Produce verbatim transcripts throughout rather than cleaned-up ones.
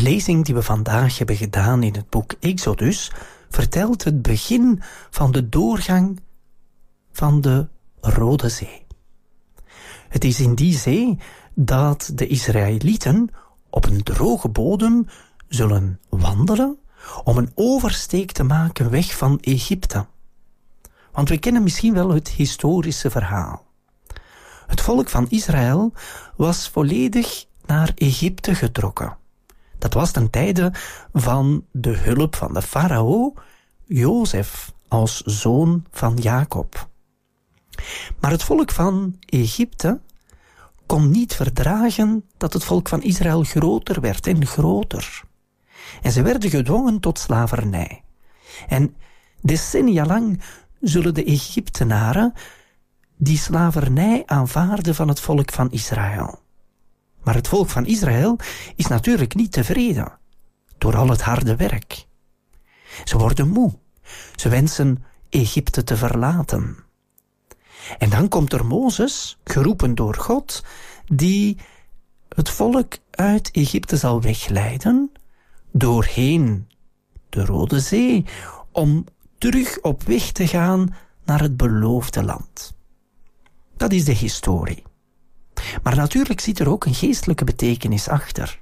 lezing die we vandaag hebben gedaan in het boek Exodus vertelt het begin van de doorgang van de Rode Zee. Het is in die zee dat de Israëlieten op een droge bodem zullen wandelen om een oversteek te maken weg van Egypte. Want we kennen misschien wel het historische verhaal. Het volk van Israël was volledig naar Egypte getrokken. Dat was ten tijde van de hulp van de farao, Jozef, als zoon van Jacob. Maar het volk van Egypte kon niet verdragen dat het volk van Israël groter werd en groter. En ze werden gedwongen tot slavernij. En decennia lang zullen de Egyptenaren die slavernij aanvaarden van het volk van Israël. Maar het volk van Israël is natuurlijk niet tevreden door al het harde werk. Ze worden moe. Ze wensen Egypte te verlaten. En dan komt er Mozes, geroepen door God, die het volk uit Egypte zal wegleiden doorheen de Rode Zee om terug op weg te gaan naar het beloofde land. Dat is de historie. Maar natuurlijk zit er ook een geestelijke betekenis achter.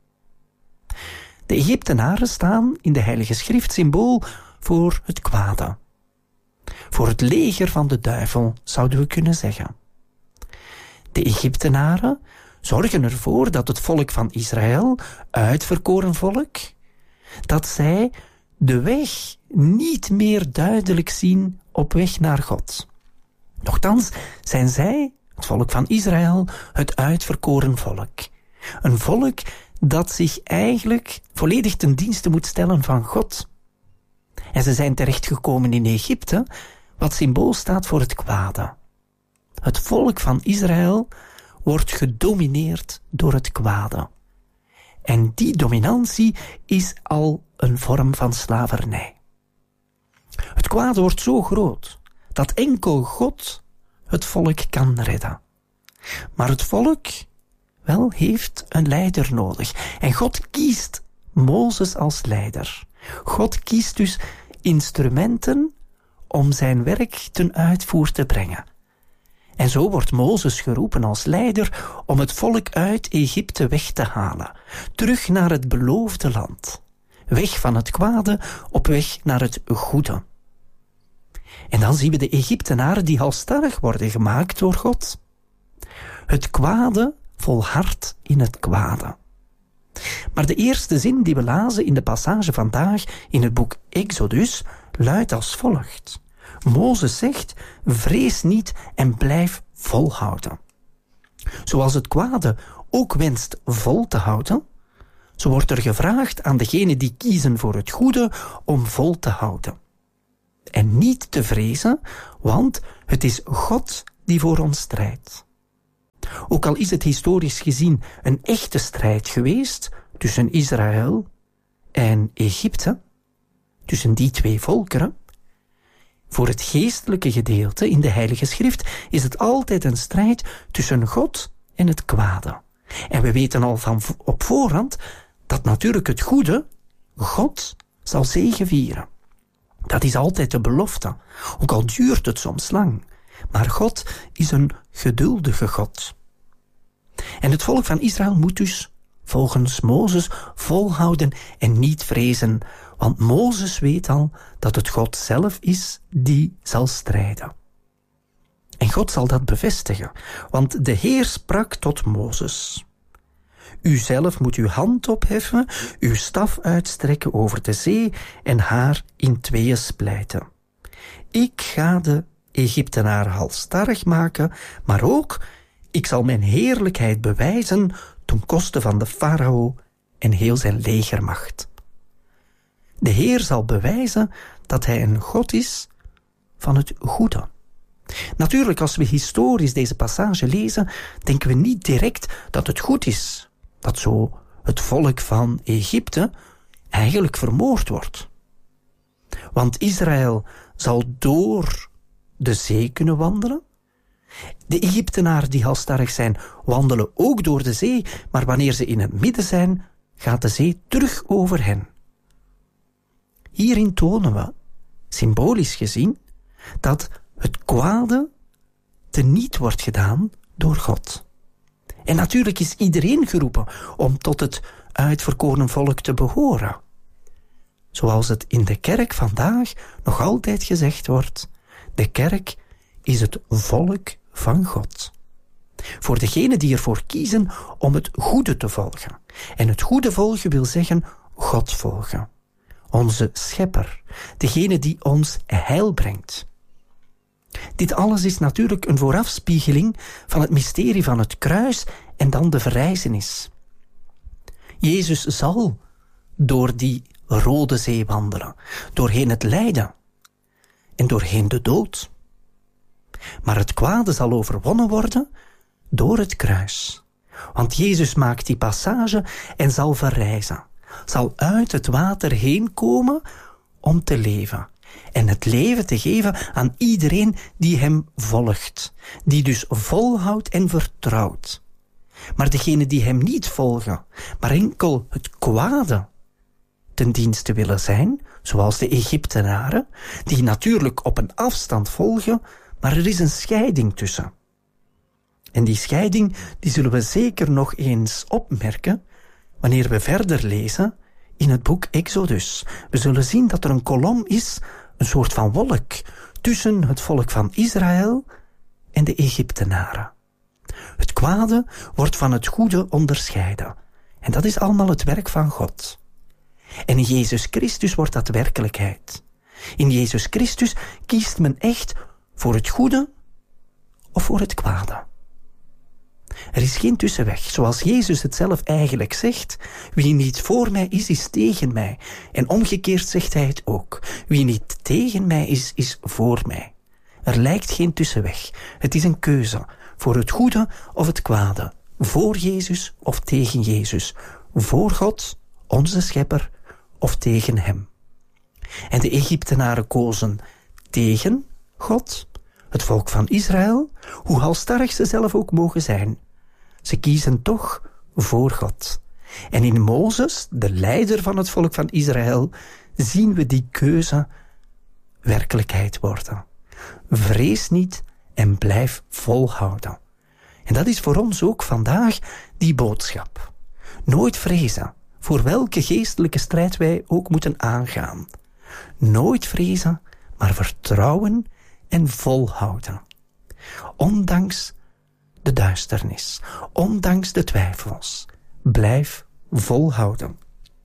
De Egyptenaren staan in de Heilige Schrift symbool voor het kwade. Voor het leger van de duivel, zouden we kunnen zeggen. De Egyptenaren zorgen ervoor dat het volk van Israël, uitverkoren volk, dat zij de weg niet meer duidelijk zien op weg naar God. Nochtans zijn zij, het volk van Israël, het uitverkoren volk. Een volk dat zich eigenlijk volledig ten dienste moet stellen van God. En ze zijn terechtgekomen in Egypte, wat symbool staat voor het kwade. Het volk van Israël wordt gedomineerd door het kwade. En die dominantie is al een vorm van slavernij. Het kwade wordt zo groot dat enkel God het volk kan redden. Maar het volk, wel, heeft een leider nodig. En God kiest Mozes als leider. God kiest dus instrumenten om zijn werk ten uitvoer te brengen. En zo wordt Mozes geroepen als leider om het volk uit Egypte weg te halen. Terug naar het beloofde land. Weg van het kwade, op weg naar het goede. En dan zien we de Egyptenaren die halstarrig worden gemaakt door God. Het kwade volhardt in het kwade. Maar de eerste zin die we lazen in de passage vandaag in het boek Exodus luidt als volgt. Mozes zegt, vrees niet en blijf volhouden. Zoals het kwade ook wenst vol te houden, zo wordt er gevraagd aan degenen die kiezen voor het goede om vol te houden. En niet te vrezen, want het is God die voor ons strijdt. Ook al is het historisch gezien een echte strijd geweest tussen Israël en Egypte, tussen die twee volkeren, voor het geestelijke gedeelte in de Heilige Schrift is het altijd een strijd tussen God en het kwade. En we weten al van op voorhand dat natuurlijk het goede God zal zegevieren. Dat is altijd de belofte, ook al duurt het soms lang. Maar God is een geduldige God. En het volk van Israël moet dus volgens Mozes volhouden en niet vrezen, want Mozes weet al dat het God zelf is die zal strijden. En God zal dat bevestigen, want de Heer sprak tot Mozes. U zelf moet uw hand opheffen, uw staf uitstrekken over de zee en haar in tweeën splijten. Ik ga de Egyptenaren halstarrig maken, maar ook, ik zal mijn heerlijkheid bewijzen ten koste van de farao en heel zijn legermacht. De Heer zal bewijzen dat hij een God is van het goede. Natuurlijk, als we historisch deze passage lezen, denken we niet direct dat het goed is dat zo het volk van Egypte eigenlijk vermoord wordt. Want Israël zal door de zee kunnen wandelen. De Egyptenaren die halstarrig zijn, wandelen ook door de zee, maar wanneer ze in het midden zijn, gaat de zee terug over hen. Hierin tonen we, symbolisch gezien, dat het kwade teniet wordt gedaan door God. En natuurlijk is iedereen geroepen om tot het uitverkoren volk te behoren. Zoals het in de kerk vandaag nog altijd gezegd wordt, de kerk is het volk van God. Voor degenen die ervoor kiezen om het goede te volgen. En het goede volgen wil zeggen God volgen. Onze schepper, degene die ons heil brengt. Dit alles is natuurlijk een voorafspiegeling van het mysterie van het kruis en dan de verrijzenis. Jezus zal door die Rode Zee wandelen, doorheen het lijden en doorheen de dood. Maar het kwade zal overwonnen worden door het kruis. Want Jezus maakt die passage en zal verrijzen, zal uit het water heen komen om te leven. En het leven te geven aan iedereen die hem volgt, die dus volhoudt en vertrouwt. Maar degenen die hem niet volgen, maar enkel het kwade ten dienste willen zijn, zoals de Egyptenaren, die natuurlijk op een afstand volgen, maar er is een scheiding tussen. En die scheiding die zullen we zeker nog eens opmerken wanneer we verder lezen in het boek Exodus. We zullen zien dat er een kolom is, een soort van wolk, tussen het volk van Israël en de Egyptenaren. Het kwade wordt van het goede onderscheiden. En dat is allemaal het werk van God. En in Jezus Christus wordt dat werkelijkheid. In Jezus Christus kiest men echt voor het goede of voor het kwade. Er is geen tussenweg, zoals Jezus het zelf eigenlijk zegt. Wie niet voor mij is, is tegen mij. En omgekeerd zegt hij het ook. Wie niet tegen mij is, is voor mij. Er lijkt geen tussenweg. Het is een keuze voor het goede of het kwade. Voor Jezus of tegen Jezus. Voor God, onze schepper, of tegen hem. En de Egyptenaren kozen tegen God, het volk van Israël, hoe halstarrig ze zelf ook mogen zijn. Ze kiezen toch voor God. En in Mozes, de leider van het volk van Israël, zien we die keuze werkelijkheid worden. Vrees niet en blijf volhouden. En dat is voor ons ook vandaag die boodschap. Nooit vrezen, voor welke geestelijke strijd wij ook moeten aangaan. Nooit vrezen, maar vertrouwen en volhouden. Ondanks de duisternis, ondanks de twijfels, blijf volhouden.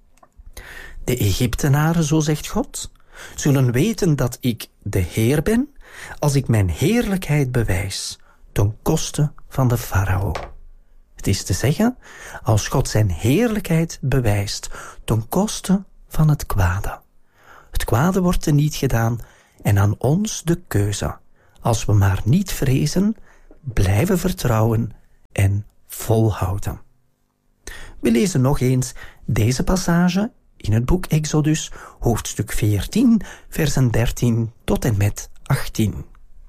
De Egyptenaren, zo zegt God, zullen weten dat ik de Heer ben, als ik mijn heerlijkheid bewijs, ten koste van de farao. Het is te zeggen, als God zijn heerlijkheid bewijst, ten koste van het kwade. Het kwade wordt teniet gedaan en aan ons de keuze. Als we maar niet vrezen, blijven vertrouwen en volhouden. We lezen nog eens deze passage in het boek Exodus, hoofdstuk veertien, versen dertien tot en met achttien.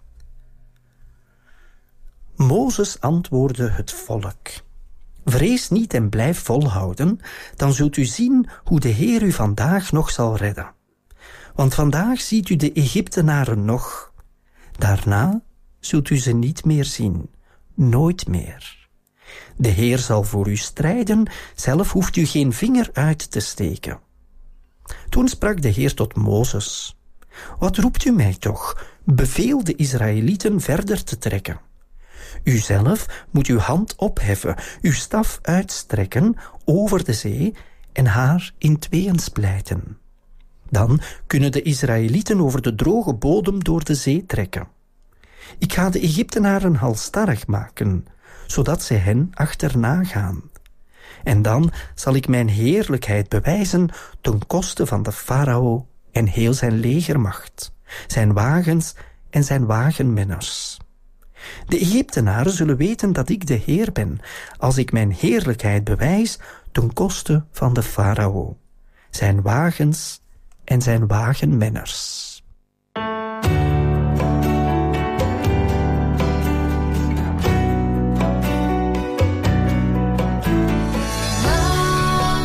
Mozes antwoordde het volk: Vrees niet en blijf volhouden, dan zult u zien hoe de Heer u vandaag nog zal redden. Want vandaag ziet u de Egyptenaren nog. Daarna zult u ze niet meer zien, nooit meer. De Heer zal voor u strijden, zelf hoeft u geen vinger uit te steken. Toen sprak de Heer tot Mozes: Wat roept u mij toch? Beveel de Israëlieten verder te trekken. U zelf moet uw hand opheffen, uw staf uitstrekken over de zee en haar in tweeën splijten. Dan kunnen de Israëlieten over de droge bodem door de zee trekken. Ik ga de Egyptenaren halstarrig maken, zodat zij hen achterna gaan. En dan zal ik mijn heerlijkheid bewijzen ten koste van de farao en heel zijn legermacht, zijn wagens en zijn wagenmenners. De Egyptenaren zullen weten dat ik de Heer ben, als ik mijn heerlijkheid bewijs ten koste van de farao, zijn wagens en zijn wagenmenners.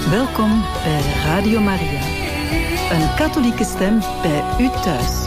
Welkom bij Radio Maria. Een katholieke stem bij u thuis.